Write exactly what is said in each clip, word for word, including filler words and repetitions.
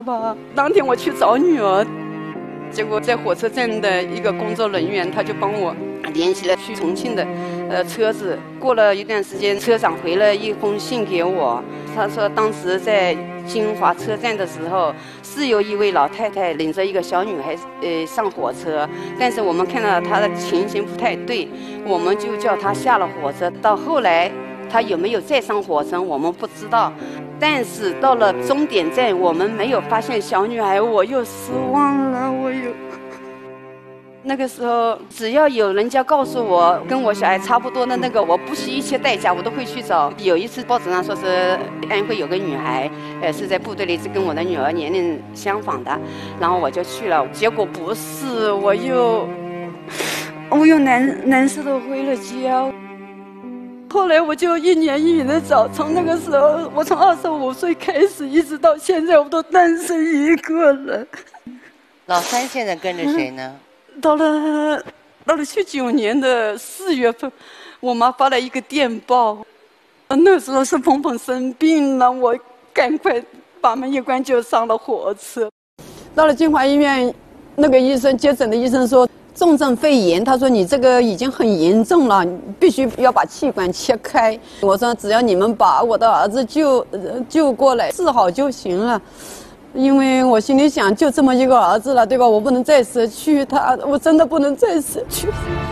吧，当天我去找女儿，结果在火车站的一个工作人员，他就帮我联系了去重庆的呃车子。过了一段时间，车长回了一封信给我，他说当时在金华车站的时候，是有一位老太太领着一个小女孩呃上火车，但是我们看到她的情形不太对，我们就叫她下了火车。到后来她有没有再上火车我们不知道，但是到了终点站我们没有发现小女孩，我又失望了，我又那个时候只要有人家告诉我跟我小孩差不多的那个，我不惜一切代价我都会去找。有一次报纸上说是安徽有个女孩呃是在部队里是跟我的女儿年龄相仿的，然后我就去了，结果不是，我又我又难难受的回了家。后来我就一年一年的找，从那个时候我从二十五岁开始一直到现在我都单身一个人。 老三现在跟着谁呢？ 到了到了七九年的四月份，我妈发了一个电报，那时候是鹏鹏生病了，我赶快把门一关就上了火车。到了金华医院，那个医生接诊的医生说重症肺炎，他说你这个已经很严重了，必须要把气管切开。我说只要你们把我的儿子救救过来治好就行了。因为我心里想，就这么一个儿子了，对吧？我不能再失去他，我真的不能再失去。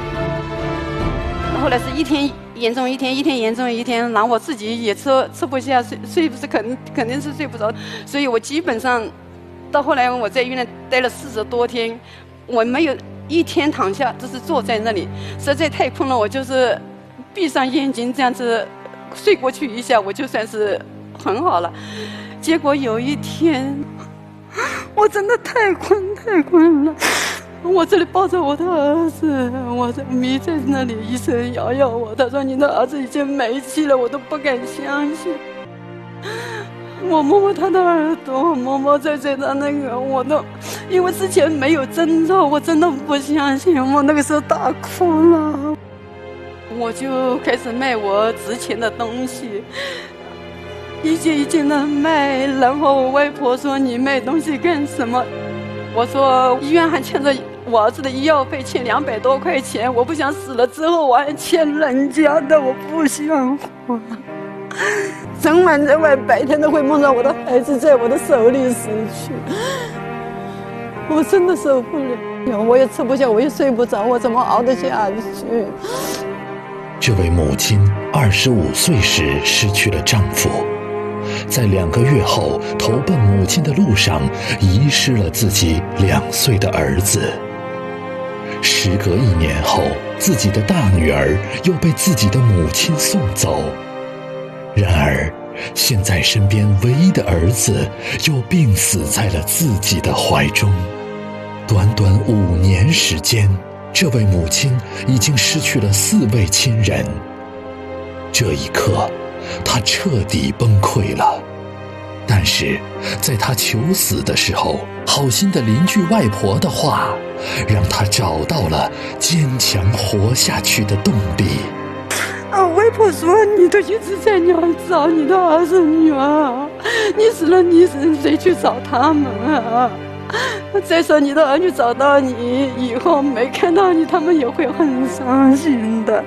后来是一天严重一天，一天严重一天，然后我自己也吃吃不下，睡睡不是肯肯定是睡不着，所以我基本上到后来我在医院待了四十多天，我没有一天躺下，就是坐在那里，实在太困了，我就是闭上眼睛这样子睡过去一下，我就算是很好了。结果有一天，我真的太困太困了，我这里抱着我的儿子，我的迷在那里，医生摇摇我，他说你的儿子已经没气了，我都不敢相信。我摸摸他的耳朵，摸摸在在的那个，我都因为之前没有征兆，我真的不相信，我那个时候大哭了，我就开始卖我值钱的东西。一件一件的卖，然后我外婆说你卖东西干什么？我说医院还欠着我儿子的医药费，欠两百多块钱，我不想死了之后我还欠人家的，我不想活。整晚整晚白天都会梦到我的孩子在我的手里死去，我真的受不了，我也吃不下，我也睡不着，我怎么熬得下去？ 这位母亲二十五岁时失去了丈夫，在两个月后投奔母亲的路上遗失了自己两岁的儿子。时隔一年后，自己的大女儿又被自己的母亲送走。然而现在身边唯一的儿子又病死在了自己的怀中。短短五年时间，这位母亲已经失去了四位亲人。这一刻她彻底崩溃了，但是在她求死的时候，好心的邻居外婆的话让她找到了坚强活下去的动力。 啊，外婆说你都一直在那找你的儿子女儿，你死了你死谁去找他们啊？再说你的儿女找到你以后没看到你，他们也会很伤心的。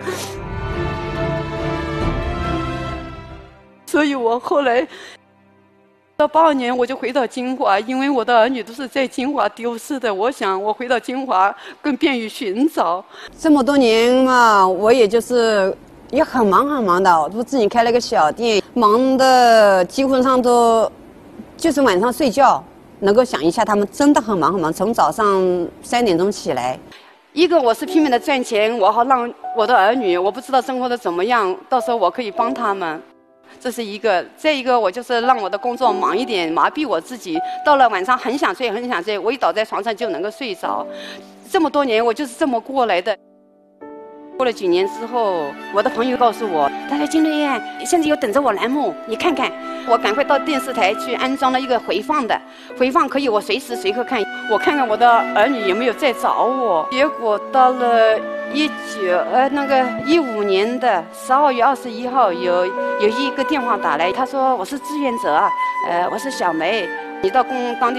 所以我后来到八二年我就回到金华，因为我的儿女都是在金华丢失的，我想我回到金华更便于寻找。这么多年嘛，我也就是也很忙很忙的，我自己开了个小店，忙的几乎上都就是晚上睡觉能够想一下，他们真的很忙很忙，从早上三点钟起来。一个我是拼命的赚钱，我好让我的儿女，我不知道生活的怎么样，到时候我可以帮他们，这是一个。再一个，我就是让我的工作忙一点，麻痹我自己，到了晚上很想睡很想睡，我一倒在床上就能够睡着。这么多年我就是这么过来的。过了几年之后，我的朋友告诉我，他说金瑞燕现在有等着我栏目，你看看。我赶快到电视台去安装了一个回放的，回放可以我随时随刻看，我看看我的儿女有没有在找我。结果到了一九呃那个一五年的十二月二十一号，有有一个电话打来，他说我是志愿者，呃我是小梅，你到工当地